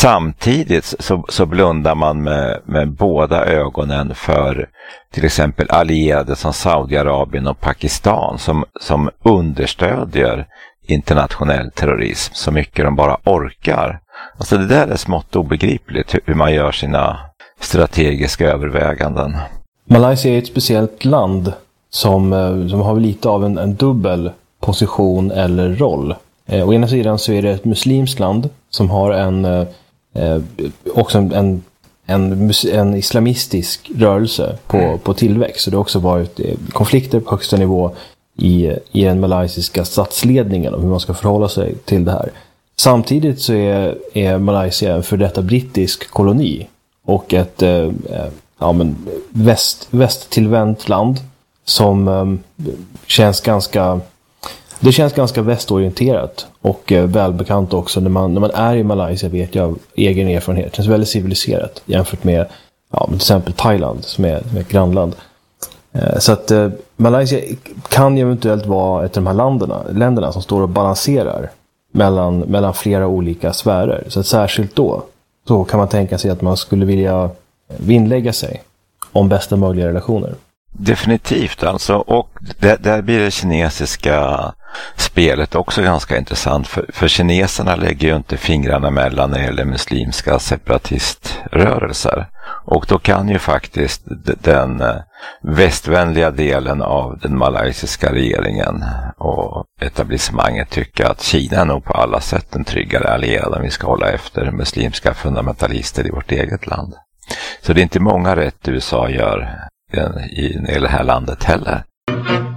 samtidigt så blundar man med båda ögonen för till exempel allierade som Saudiarabien och Pakistan som understödjer internationell terrorism så mycket de bara orkar. Alltså det där är smått obegripligt hur man gör sina strategiska överväganden. Malaysia är ett speciellt land som har lite av en dubbel position eller roll. Å ena sidan så är det ett muslimskt land som har också en islamistisk rörelse på tillväxt. Så det har också varit konflikter på högsta nivå i den malaysiska statsledningen om hur man ska förhålla sig till det här. Samtidigt så är Malaysia en för detta brittisk koloni och ett västtillvänt land som känns ganska västorienterat och välbekant också när man är i Malaysia, vet jag av egen erfarenhet. Det känns väldigt civiliserat jämfört med till exempel Thailand som är ett grannland. Så att Malaysia kan ju eventuellt vara ett av de här länderna som står och balanserar mellan flera olika sfärer. Så att särskilt då så kan man tänka sig att man skulle vilja vinnlägga sig om bästa möjliga relationer. Definitivt alltså, och där blir det kinesiska spelet också ganska intressant för kineserna lägger ju inte fingrarna mellan när det gäller muslimska separatiströrelser, och då kan ju faktiskt den västvänliga delen av den malaysiska regeringen och etablissemanget tycka att Kina är nog på alla sätt en tryggare allierad om vi ska hålla efter muslimska fundamentalister i vårt eget land. Så det är inte många rätt USA gör i det här landet heller.